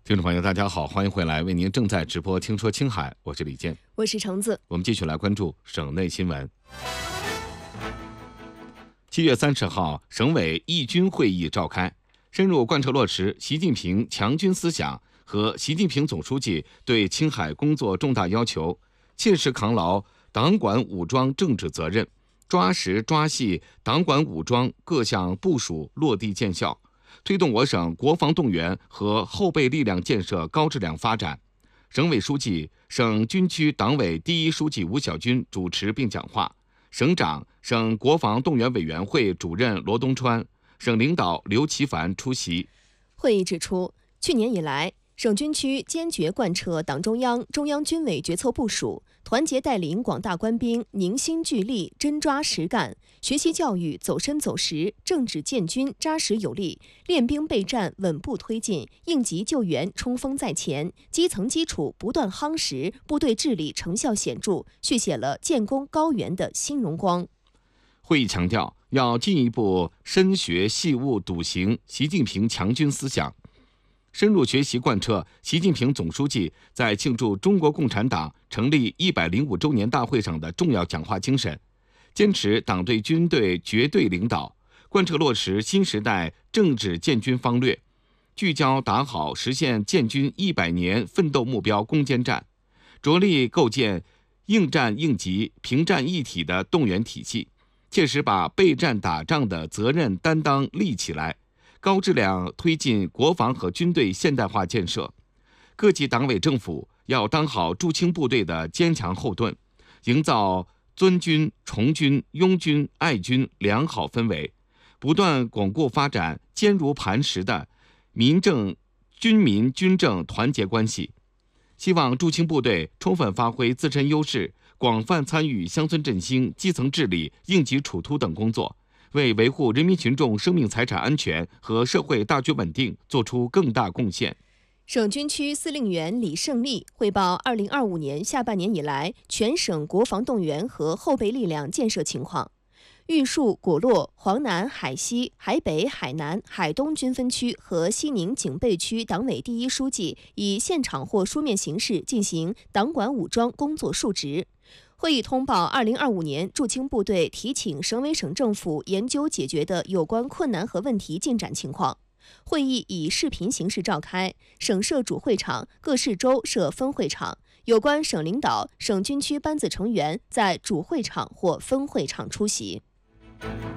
听众朋友，大家好，欢迎回来，为您正在直播听说青海，我是李健， 我是橙子。 我们继续来关注省内新闻。7月30号，省委议军会议召开，深入贯彻落实习近平强军思想和习近平总书记对青海工作重大要求，切实扛牢党管武装政治责任，抓实抓细党管武装各项部署落地见效，推动我省国防动员和后备力量建设高质量发展。省委书记、省军区党委第一书记吴小军主持并讲话，省长、省国防动员委员会主任罗东川、省领导刘奇凡出席。 会议指出，去年以来，省军区坚决贯彻党中央、中央军委决策部署，团结带领广大官兵凝心聚力、真抓实干，学习教育走深走实，政治建军扎实有力，练兵备战稳步推进，应急救援冲锋在前，基层基础不断夯实，部队治理成效显著，续写了建功高原的新荣光。 会议强调，要进一步深学细悟笃行习近平强军思想，深入学习贯彻习近平总书记在庆祝中国共产党成立105周年大会上的重要讲话精神，坚持党对军队绝对领导，贯彻落实新时代政治建军方略，聚焦打好实现建军100年奋斗目标攻坚战，着力构建应战应急、平战一体的动员体系，切实把备战打仗的责任担当立起来，高质量推进国防和军队现代化建设。各级党委政府要当好驻青部队的坚强后盾，营造尊军、崇军、拥军、爱军良好氛围，不断巩固发展坚如磐石的军民军政团结关系。希望驻青部队充分发挥自身优势，广泛参与乡村振兴、基层治理、应急处突等工作，为维护人民群众生命财产安全和社会大局稳定作出更大贡献。 省军区司令员李胜利汇报2025年下半年以来全省国防动员和后备力量建设情况。玉树、果洛、黄南、海西、海北、海南、海东军分区和西宁警备区党委第一书记以现场或书面形式进行党管武装工作述职。会议通报2025年驻青部队提请省委省政府研究解决的有关困难和问题进展情况。会议以视频形式召开，省设主会场，各市州设分会场，有关省领导、省军区班子成员在主会场或分会场出席。